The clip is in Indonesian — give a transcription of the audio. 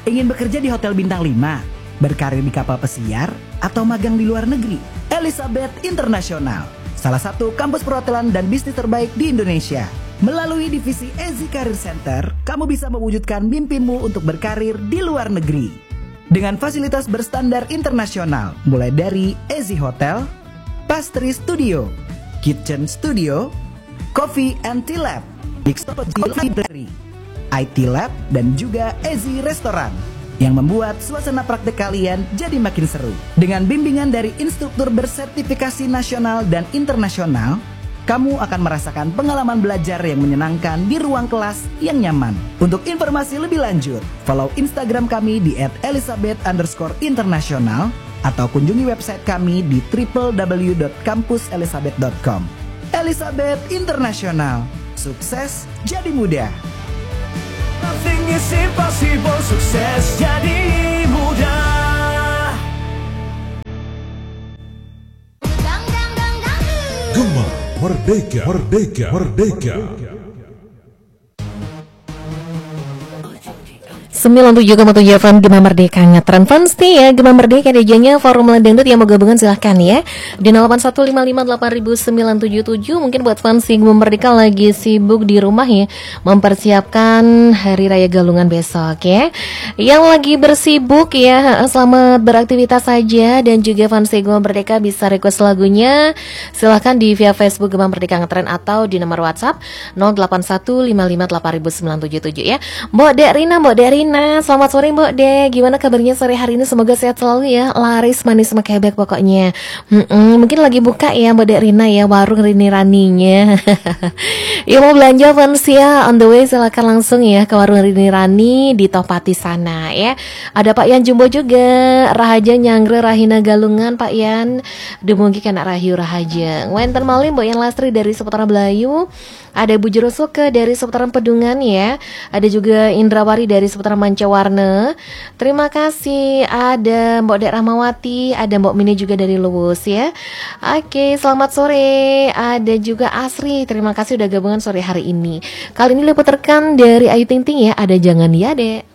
Ingin bekerja di hotel bintang 5, berkarir di kapal pesiar, atau magang di luar negeri? Elizabeth International, salah satu kampus perhotelan dan bisnis terbaik di Indonesia. Melalui divisi Ezi Career Center, kamu bisa mewujudkan mimpimu untuk berkarir di luar negeri. Dengan fasilitas berstandar internasional, mulai dari Ezi Hotel, Pastry Studio, Kitchen Studio, Coffee and Tea Lab, Mixology Library, IT Lab, dan juga Ezi Restoran yang membuat suasana praktek kalian jadi makin seru. Dengan bimbingan dari instruktur bersertifikasi nasional dan internasional, kamu akan merasakan pengalaman belajar yang menyenangkan di ruang kelas yang nyaman. Untuk informasi lebih lanjut, follow Instagram kami di @elizabeth_international atau kunjungi website kami di www.campuselizabeth.com. Elizabeth International, sukses jadi mudah. Nothing is impossible, sukses jadi mudah. Gema Merdeka, Merdeka, Merdeka. 97,7 FM Gema Merdeka ngetren fans nih ya. Gema Merdeka DJ-nya Forum Dangdut yang mau gabungan silahkan ya di 0815588977. Mungkin buat fans Gema Merdeka lagi sibuk di rumah ya, mempersiapkan Hari Raya Galungan besok ya. Yang lagi bersibuk ya, selamat beraktivitas saja. Dan juga fans Gema Merdeka bisa request lagunya, silahkan di via Facebook Gema Merdeka ngetren atau di nomor WhatsApp 0815588977 ya. Mbak Dek Rina, selamat sore Mbak De. Gimana kabarnya sore hari ini? Semoga sehat selalu ya. Laris manis mekebek pokoknya. Mungkin lagi buka ya Mbak De Rina ya, warung Rini Raninya. Ya mau belanja fans ya, on the way silakan langsung ya ke warung Rini Rani di Topati sana ya. Ada Pak Yan Jumbo juga, Rahaja Nyangre Rahina Galungan Pak Yan. Dumugi kana Rahayu Rahaja. Wenten malih Mbak Yan Lastri dari seputaran Belayu. Ada Bu Jerosoke dari seputaran Pedungan ya. Ada juga Indrawari dari seputaran Mancawarna. Terima kasih. Ada Mbok Dek Rahmawati, ada Mbok Mini juga dari Luwus ya. Oke, selamat sore. Ada juga Asri. Terima kasih udah gabungan sore hari ini. Kali ini liputan dari Ayu Ting Ting ya. Ada Jangan Ya Dek.